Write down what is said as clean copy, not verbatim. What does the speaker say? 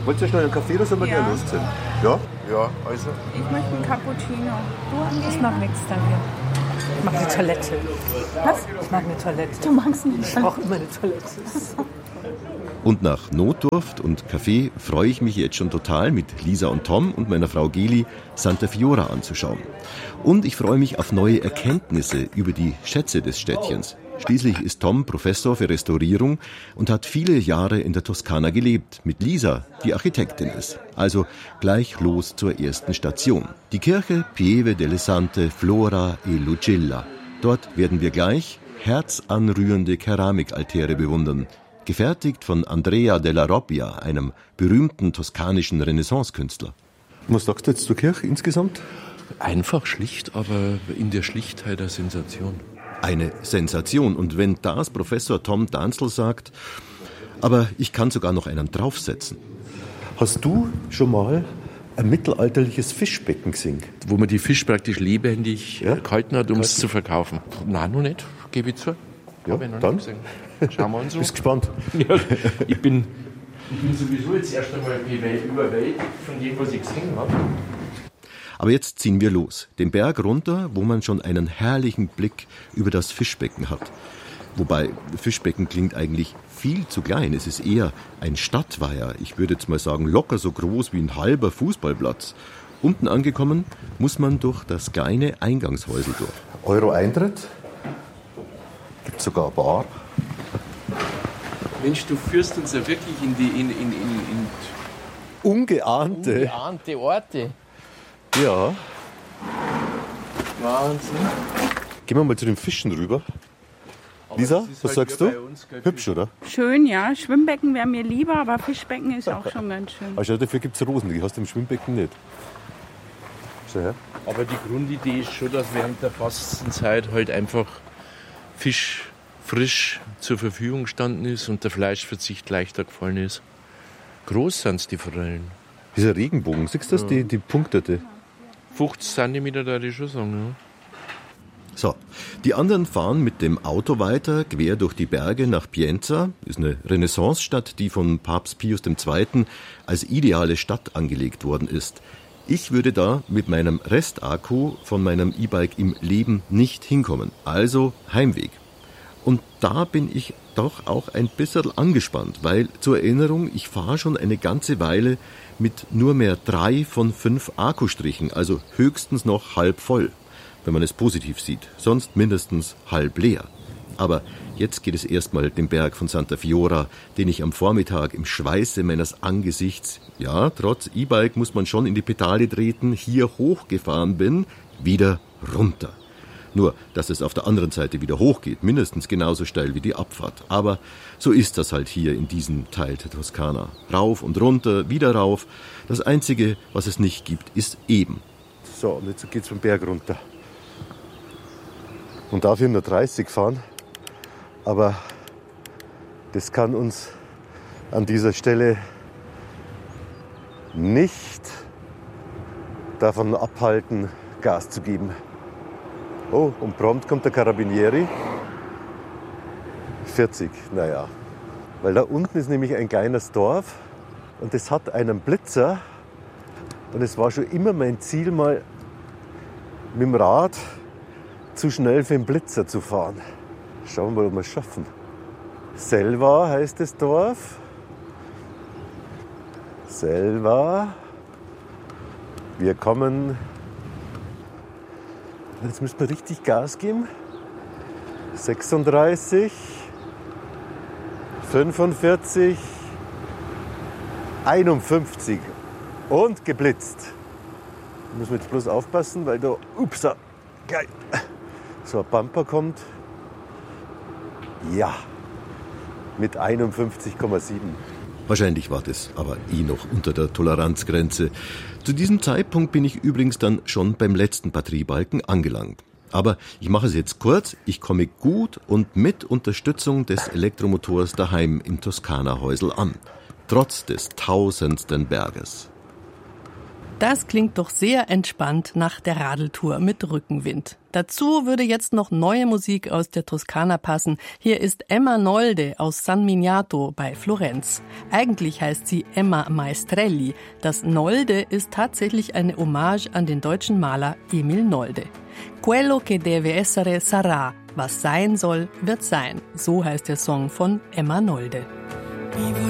Wollt ihr schnell einen Kaffee oder sollen wir gleich losziehen? Ja? Ja, also. Ich möchte einen Cappuccino. Du? Ich mag nichts da hier. Ich mag eine Toilette. Was? Ich mag eine Toilette. Du magst nicht. Ich brauche immer eine Toilette. Und nach Notdurft und Kaffee freue ich mich jetzt schon total, mit Lisa und Tom und meiner Frau Geli Santa Fiora anzuschauen. Und ich freue mich auf neue Erkenntnisse über die Schätze des Städtchens. Schließlich ist Tom Professor für Restaurierung und hat viele Jahre in der Toskana gelebt, mit Lisa, die Architektin ist. Also gleich los zur ersten Station. Die Kirche Pieve delle Sante Flora e Lucilla. Dort werden wir gleich herzanrührende Keramikaltäre bewundern, gefertigt von Andrea della Robbia, einem berühmten toskanischen Renaissance-Künstler. Was sagst du jetzt zur Kirche insgesamt? Einfach schlicht, aber in der Schlichtheit eine Sensation. Eine Sensation. Und wenn das Professor Tom Danzl sagt, aber ich kann sogar noch einen draufsetzen. Hast du schon mal ein mittelalterliches Fischbecken gesehen? Wo man die Fisch praktisch lebendig gehalten hat, um es zu verkaufen. Nein, noch nicht, gebe ich zu. Ja, dann schauen wir uns so. Bist gespannt. Ja, ich bin sowieso jetzt erst einmal überwältigt von dem, was ich gesehen habe. Aber jetzt ziehen wir los, den Berg runter, wo man schon einen herrlichen Blick über das Fischbecken hat. Wobei, Fischbecken klingt eigentlich viel zu klein. Es ist eher ein Stadtweiher. Ich würde jetzt mal sagen, locker so groß wie ein halber Fußballplatz. Unten angekommen, muss man durch das kleine Eingangshäusel durch. Euro Eintritt. Gibt sogar eine Bar. Mensch, du führst uns ja wirklich in Ungeahnte Orte. Ja. Wahnsinn. Gehen wir mal zu den Fischen rüber. Aber Lisa, das ist was halt sagst wie du? bei uns, gell, Hübsch, oder? Schön, ja. Schwimmbecken wäre mir lieber, aber Fischbecken ist auch schon ganz schön. Aber schau, dafür gibt es Rosen, die hast du im Schwimmbecken nicht. Schau her. Aber die Grundidee ist schon, dass während der Fastenzeit halt einfach Fisch frisch zur Verfügung gestanden ist und der Fleischverzicht leichter gefallen ist. Groß sind die Forellen. Dieser Regenbogen, siehst du das? Ja. Die punktete. 50 Zentimeter da ich schon sagen, ja. So, die anderen fahren mit dem Auto weiter, quer durch die Berge nach Pienza. Ist eine Renaissancestadt, die von Papst Pius II. Als ideale Stadt angelegt worden ist. Ich würde da mit meinem Restakku von meinem E-Bike im Leben nicht hinkommen. Also Heimweg. Und da bin ich doch auch ein bisschen angespannt, weil zur Erinnerung, ich fahre schon eine ganze Weile mit nur mehr 3 von 5 Akkustrichen, also höchstens noch halb voll, wenn man es positiv sieht, sonst mindestens halb leer. Aber jetzt geht es erstmal den Berg von Santa Fiora, den ich am Vormittag im Schweiße meines Angesichts, ja, trotz E-Bike muss man schon in die Pedale treten, hier hochgefahren bin, wieder runter. Nur, dass es auf der anderen Seite wieder hochgeht, mindestens genauso steil wie die Abfahrt. Aber so ist das halt hier in diesem Teil der Toskana. Rauf und runter, wieder rauf. Das Einzige, was es nicht gibt, ist eben. So, und jetzt geht's vom Berg runter. Und darf hier nur 30 fahren. Aber das kann uns an dieser Stelle nicht davon abhalten, Gas zu geben. Oh, und prompt kommt der Carabinieri. 40, naja. Weil da unten ist nämlich ein kleines Dorf und es hat einen Blitzer. Und es war schon immer mein Ziel, mal mit dem Rad zu schnell für den Blitzer zu fahren. Schauen wir mal, ob wir es schaffen. Selva heißt das Dorf. Selva. Wir kommen. Jetzt müssen wir richtig Gas geben. 36, 45, 51 und geblitzt. Da müssen wir jetzt bloß aufpassen, weil da, upsa, geil, so ein Bumper kommt. Ja, mit 51,7. Wahrscheinlich war das aber noch unter der Toleranzgrenze. Zu diesem Zeitpunkt bin ich übrigens dann schon beim letzten Batteriebalken angelangt. Aber ich mache es jetzt kurz. Ich komme gut und mit Unterstützung des Elektromotors daheim im Toskana-Häusl an. Trotz des tausendsten Berges. Das klingt doch sehr entspannt nach der Radeltour mit Rückenwind. Dazu würde jetzt noch neue Musik aus der Toskana passen. Hier ist Emma Nolde aus San Miniato bei Florenz. Eigentlich heißt sie Emma Maestrelli. Das Nolde ist tatsächlich eine Hommage an den deutschen Maler Emil Nolde. Quello che deve essere sarà. Was sein soll, wird sein. So heißt der Song von Emma Nolde.